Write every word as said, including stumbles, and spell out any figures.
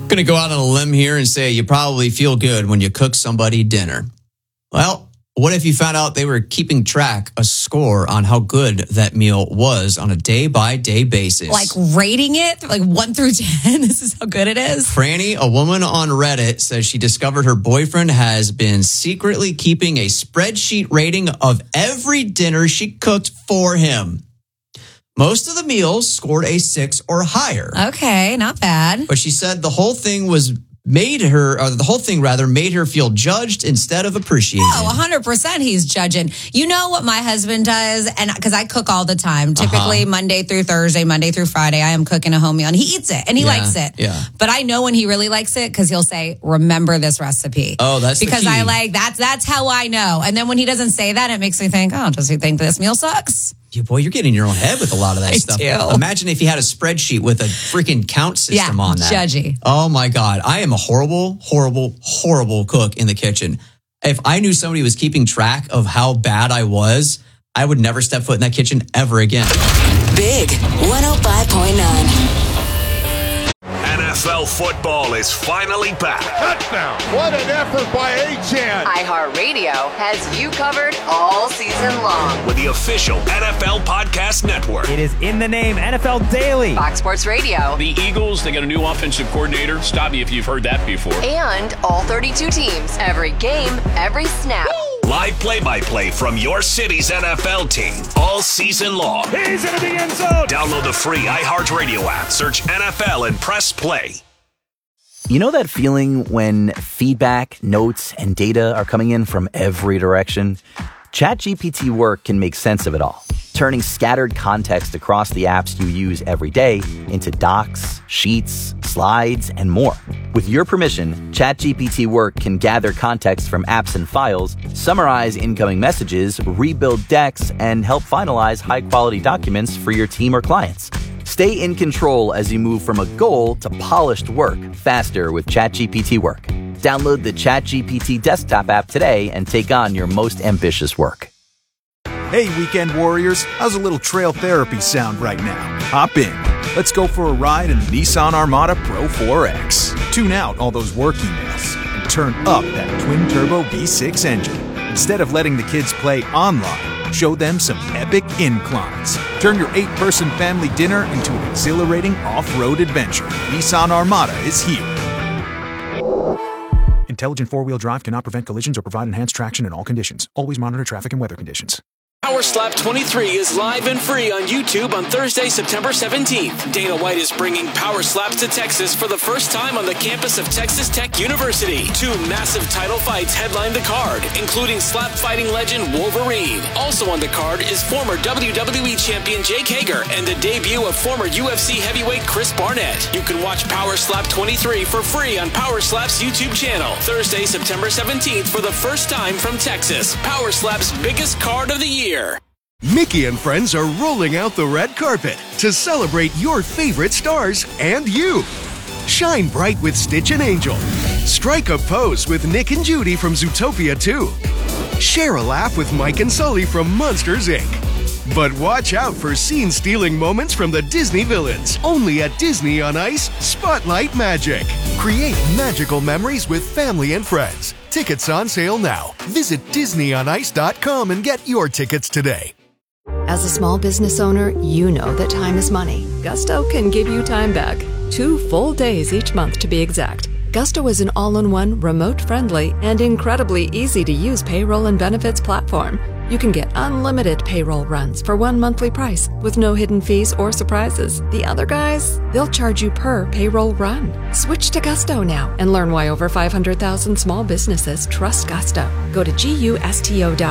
Going to go out on a limb here and say you probably feel good when you cook somebody dinner. Well, what if you found out they were keeping track, a score on how good that meal was on a day-by-day basis? Like rating it, like one through ten, this is how good it is? Franny, a woman on Reddit, says she discovered her boyfriend has been secretly keeping a spreadsheet rating of every dinner she cooked for him. Most of the meals scored a six or higher. Okay, not bad. But she said the whole thing was made her, or the whole thing rather, made her feel judged instead of appreciated. Oh, one hundred percent he's judging. You know what my husband does? And because I cook all the time, typically uh-huh. Monday through Thursday, Monday through Friday, I am cooking a home meal and he eats it and he yeah, likes it. Yeah. But I know when he really likes it because he'll say, remember this recipe. Oh, that's because the key. I like, that's, that's how I know. And then when he doesn't say that, it makes me think, oh, does he think this meal sucks? Yeah, boy, you're getting in your own head with a lot of that I stuff. do. Imagine if you had a spreadsheet with a freaking count system yeah, on that. Judgy. Oh my God. I am a horrible, horrible, horrible cook in the kitchen. If I knew somebody was keeping track of how bad I was, I would never step foot in that kitchen ever again. Big one oh five point nine. N F L football is finally back. Touchdown. What an effort by Achane. iHeartRadio has you covered all season long. With the official N F L Podcast Network. It is in the name, N F L Daily. Fox Sports Radio. The Eagles, they got a new offensive coordinator. Stop me if you've heard that before. And all thirty-two teams. Every game, every snap. Woo! Live play-by-play from your city's N F L team all season long. He's into the end zone. Download the free iHeartRadio app. Search N F L and press play. You know that feeling when feedback, notes, and data are coming in from every direction? ChatGPT Work can make sense of it all, turning scattered context across the apps you use every day into docs, sheets, slides, and more. With your permission, ChatGPT Work can gather context from apps and files, summarize incoming messages, rebuild decks, and help finalize high-quality documents for your team or clients. Stay in control as you move from a goal to polished work faster with ChatGPT Work. Download the ChatGPT desktop app today and take on your most ambitious work. Hey, weekend warriors, how's a little trail therapy sound right now? Hop in. Let's go for a ride in the Nissan Armada Pro four X. Tune out all those work emails and turn up that twin-turbo V six engine. Instead of letting the kids play online, show them some epic inclines. Turn your eight-person family dinner into an exhilarating off-road adventure. Nissan Armada is here. Intelligent four-wheel drive cannot prevent collisions or provide enhanced traction in all conditions. Always monitor traffic and weather conditions. Power Slap twenty-three is live and free on YouTube on Thursday, September seventeenth. Dana White is bringing Power Slaps to Texas for the first time on the campus of Texas Tech University. Two massive title fights headline the card, including slap fighting legend Wolverine. Also on the card is former W W E champion Jake Hager and the debut of former U F C heavyweight Chris Barnett. You can watch Power Slap twenty-three for free on Power Slap's YouTube channel. Thursday, September seventeenth for the first time from Texas. Power Slap's biggest card of the year. Mickey and friends are rolling out the red carpet to celebrate your favorite stars and you. Shine bright with Stitch and Angel. Strike a pose with Nick and Judy from Zootopia two. Share a laugh with Mike and Sully from Monsters, Incorporated. But watch out for scene-stealing moments from the Disney villains. Only at Disney on Ice Spotlight Magic. Create magical memories with family and friends. Tickets on sale now. Visit Disney on Ice dot com and get your tickets today. As a small business owner, you know that time is money. Gusto can give you time back. Two full days each month to be exact. Gusto is an all-in-one, remote-friendly, and incredibly easy-to-use payroll and benefits platform. You can get unlimited payroll runs for one monthly price with no hidden fees or surprises. The other guys, they'll charge you per payroll run. Switch to Gusto now and learn why over five hundred thousand small businesses trust Gusto. Go to gusto dot com.